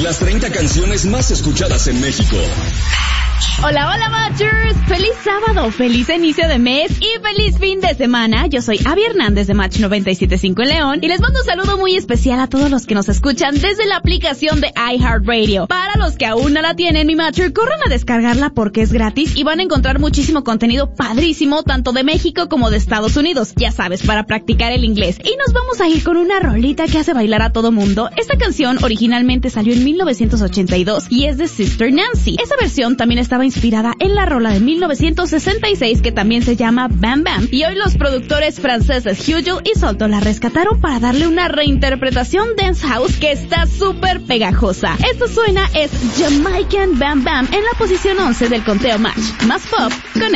las 30 canciones más escuchadas en México. Hola, hola, Matchers. Feliz sábado, feliz inicio de mes y feliz fin de semana. Yo soy Abby Hernández de Match 97.5 en León y les mando un saludo muy especial a todos los que nos escuchan desde la aplicación de iHeartRadio. Para los que aún no la tienen, mi Matcher, corran a descargarla porque es gratis y van a encontrar muchísimo contenido padrísimo, tanto de México como de Estados Unidos. Ya sabes, para practicar el inglés. Y nos vamos a ir con una rolita que hace bailar a todo mundo. Esta canción originalmente salió en 1982 y es de Sister Nancy. Esa versión también estaba inspirada en la rola de 1966 que también se llama Bam Bam, y hoy los productores franceses Hugo y Solto la rescataron para darle una reinterpretación dance house que está súper pegajosa. Esto suena es Jamaican Bam Bam en la posición 11 del conteo Match. Más pop con